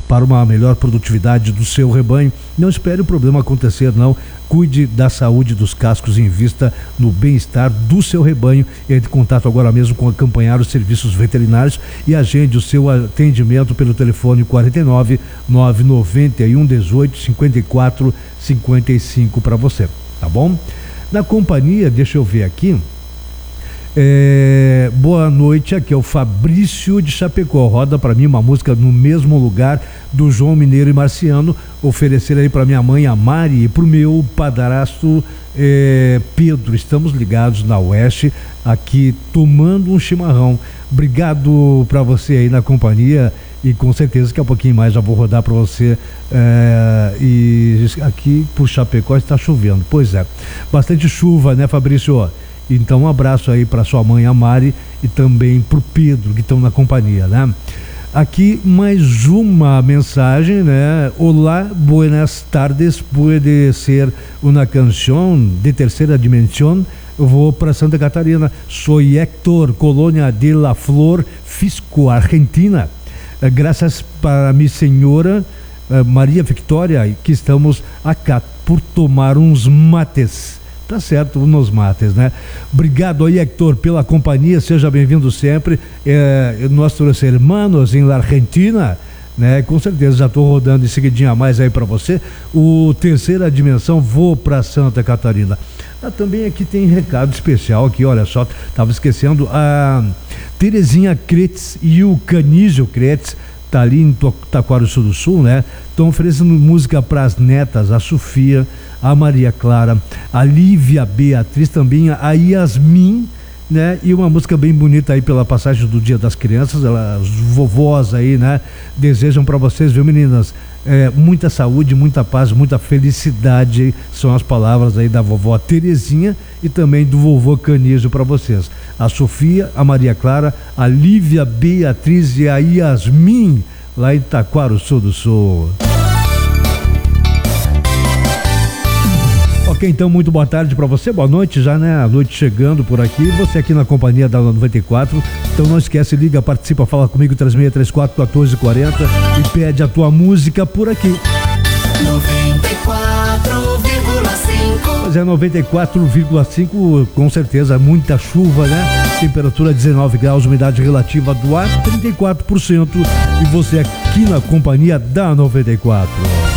para uma melhor produtividade do seu rebanho. Não espere o problema acontecer, não. Cuide da saúde dos cascos e invista no bem-estar do seu rebanho. Entre em contato agora mesmo com acompanhar os serviços veterinários e agende o seu atendimento pelo telefone 49 991 18 54 55 para você, tá bom? Na companhia, deixa eu ver aqui. Boa noite, aqui é o Fabrício de Chapecó. Roda para mim uma música no mesmo lugar do João Mineiro e Marciano. Oferecer aí para minha mãe, a Mari, e para o meu padrasto Pedro. Estamos ligados na Oeste, aqui tomando um chimarrão. Obrigado para você aí na companhia. E com certeza que a pouquinho mais já vou rodar para você. E aqui por Chapecó está chovendo. Pois é, bastante chuva, né, Fabrício? Então um abraço aí para sua mãe, a Mari, e também para o Pedro, que estão na companhia, né? Aqui mais uma mensagem, né? Olá, buenas tardes, puede ser una canción de tercera dimensión. Eu vou para Santa Catarina. Sou Héctor, Colônia de la Flor, Fisco, Argentina. Graças para minha senhora Maria Victoria, que estamos acá por tomar uns mates. Tá certo, nos mates, né? Obrigado aí, Héctor, pela companhia, seja bem-vindo sempre. Nossos irmãos em la Argentina, né? Com certeza já estou rodando em seguidinha a mais aí para você. O Terceira Dimensão, vou para Santa Catarina. Também aqui tem recado especial aqui, olha só, tava esquecendo, a Terezinha Kretz e o Canísio Kretz, tá ali em Taquarussu do Sul, né? Estão oferecendo música para as netas, a Sofia, a Maria Clara, a Lívia Beatriz, também a Yasmin, né? E uma música bem bonita aí pela passagem do Dia das Crianças. Os vovós aí, né? Desejam para vocês, viu, meninas? Muita saúde, muita paz, muita felicidade, são as palavras aí da vovó Terezinha e também do vovô Canísio para vocês. A Sofia, a Maria Clara, a Lívia Beatriz e a Yasmin, lá em Taquarussu do Sul. Ok, então muito boa tarde para você, boa noite já, né? A noite chegando por aqui, você aqui na companhia da 94. Então não esquece, liga, participa, fala comigo, 3634-1440 e pede a tua música por aqui. 94,5. Pois é, 94,5, com certeza, muita chuva, né? Temperatura 19 graus, umidade relativa do ar 34%. E você aqui na companhia da 94.